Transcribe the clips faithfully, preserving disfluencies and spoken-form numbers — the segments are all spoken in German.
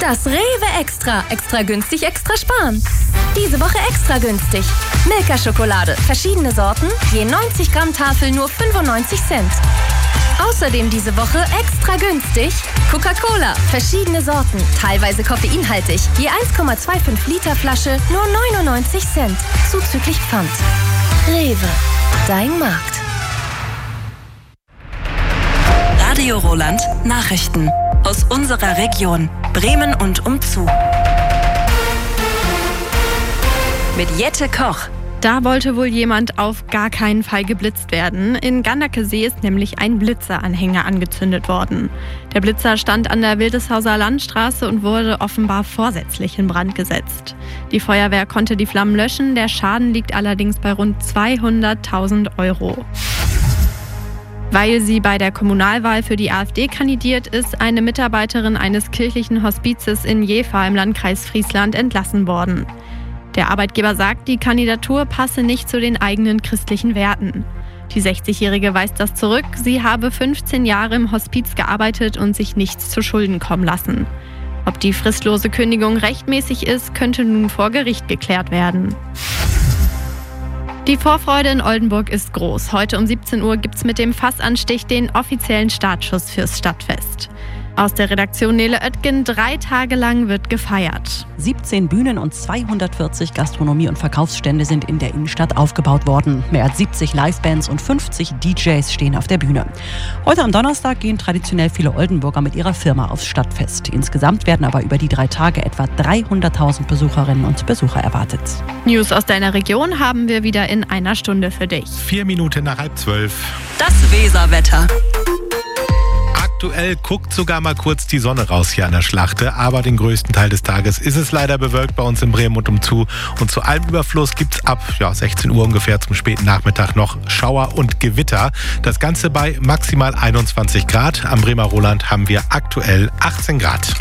Das Rewe Extra. Extra günstig, extra sparen. Diese Woche extra günstig. Milka-Schokolade. Verschiedene Sorten. Je neunzig Gramm Tafel nur fünfundneunzig Cent. Außerdem diese Woche extra günstig Coca-Cola. Verschiedene Sorten. Teilweise koffeinhaltig. Je eins Komma fünfundzwanzig Liter Flasche nur neunundneunzig Cent. Zuzüglich Pfand. Rewe. Dein Markt. Radio Roland Nachrichten aus unserer Region Bremen und umzu. Mit Jette Koch. Da wollte wohl jemand auf gar keinen Fall geblitzt werden. In Gandakesee ist nämlich ein Blitzeranhänger angezündet worden. Der Blitzer stand an der Wildeshauser Landstraße und wurde offenbar vorsätzlich in Brand gesetzt. Die Feuerwehr konnte die Flammen löschen, der Schaden liegt allerdings bei rund zweihunderttausend Euro. Weil sie bei der Kommunalwahl für die AfD kandidiert, ist eine Mitarbeiterin eines kirchlichen Hospizes in Jever im Landkreis Friesland entlassen worden. Der Arbeitgeber sagt, die Kandidatur passe nicht zu den eigenen christlichen Werten. Die sechzigjährige weist das zurück. Sie habe fünfzehn Jahre im Hospiz gearbeitet und sich nichts zu Schulden kommen lassen. Ob die fristlose Kündigung rechtmäßig ist, könnte nun vor Gericht geklärt werden. Die Vorfreude in Oldenburg ist groß. Heute um siebzehn Uhr gibt's mit dem Fassanstich den offiziellen Startschuss fürs Stadtfest. Aus der Redaktion Nele Oettgen, drei Tage lang wird gefeiert. siebzehn Bühnen und zweihundertvierzig Gastronomie- und Verkaufsstände sind in der Innenstadt aufgebaut worden. Mehr als siebzig Livebands und fünfzig D Js stehen auf der Bühne. Heute am Donnerstag gehen traditionell viele Oldenburger mit ihrer Firma aufs Stadtfest. Insgesamt werden aber über die drei Tage etwa dreihunderttausend Besucherinnen und Besucher erwartet. News aus deiner Region haben wir wieder in einer Stunde für dich. Vier Minuten nach halb zwölf. Das Weserwetter. Aktuell guckt sogar mal kurz die Sonne raus hier an der Schlachte, aber den größten Teil des Tages ist es leider bewölkt bei uns in Bremen und umzu. Und zu allem Überfluss gibt es ab ja, sechzehn Uhr ungefähr zum späten Nachmittag noch Schauer und Gewitter. Das Ganze bei maximal einundzwanzig Grad. Am Bremer Roland haben wir aktuell achtzehn Grad.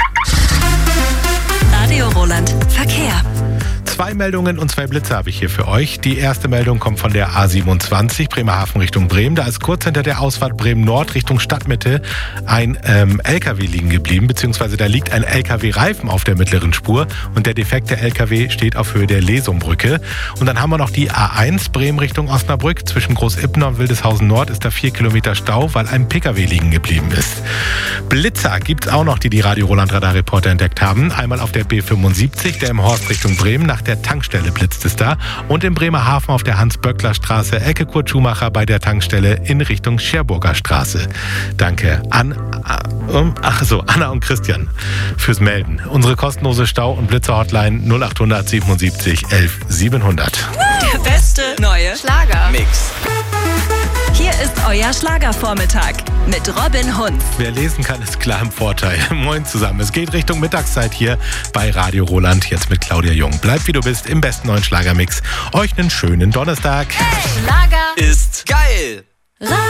Radio Roland Verkehr. Zwei Meldungen und zwei Blitze habe ich hier für euch. Die erste Meldung kommt von der A siebenundzwanzig, Bremerhaven Richtung Bremen. Da ist kurz hinter der Ausfahrt Bremen-Nord Richtung Stadtmitte ein ähm, L K W liegen geblieben, beziehungsweise da liegt ein L K W-Reifen auf der mittleren Spur und der defekte L K W steht auf Höhe der Lesumbrücke. Und dann haben wir noch die A eins Bremen Richtung Osnabrück. Zwischen Groß-Ippener und Wildeshausen Nord ist da vier Kilometer Stau, weil ein P K W liegen geblieben ist. Blitzer gibt es auch noch, die die Radio Roland Radarreporter entdeckt haben. Einmal auf der B fünfundsiebzig, der im Horst Richtung Bremen, nach der Tankstelle blitzt es da. Und in Bremerhaven auf der Hans-Böckler-Straße, Ecke Kurt Schumacher bei der Tankstelle in Richtung Scherburger Straße. Danke an um, ach so, Anna und Christian fürs Melden. Unsere kostenlose Stau- und Blitzer-Hotline null achthundert siebenundsiebzig elf siebenhundert. Der beste neue Schlager-Mix. Hier ist euer Schlagervormittag mit Robin Hunz. Wer lesen kann, ist klar im Vorteil. Moin zusammen. Es geht Richtung Mittagszeit hier bei Radio Roland. Jetzt mit Claudia Jung. Bleib wie du bist im besten neuen Schlagermix. Euch einen schönen Donnerstag. Hey, Schlager ist geil.